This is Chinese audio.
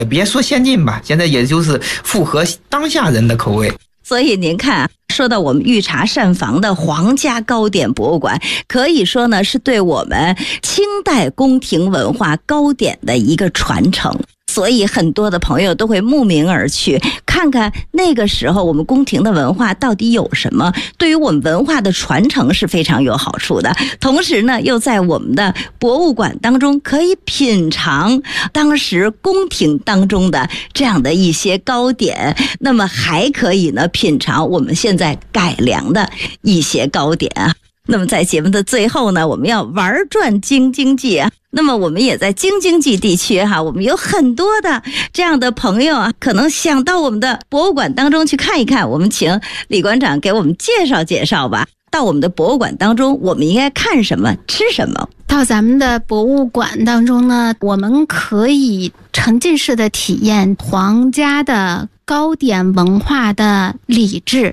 别说先进吧，现在也就是符合当下人的口味。 所以您看，说到我们御茶膳房的皇家糕点博物馆，可以说呢是对我们清代宫廷文化糕点的一个传承。所以很多的朋友都会慕名而去，看看那个时候我们宫廷的文化到底有什么，对于我们文化的传承是非常有好处的。同时呢，又在我们的博物馆当中可以品尝当时宫廷当中的这样的一些糕点，那么还可以呢品尝我们现在改良的一些糕点啊。那么在节目的最后呢，我们要玩转京津冀啊。那么我们也在京津冀地区哈，我们有很多的这样的朋友啊，可能想到我们的博物馆当中去看一看。我们请李馆长给我们介绍介绍吧。到我们的博物馆当中，我们应该看什么、吃什么？ 到咱们的博物馆当中呢，我们可以沉浸式的体验皇家的糕点文化的礼制。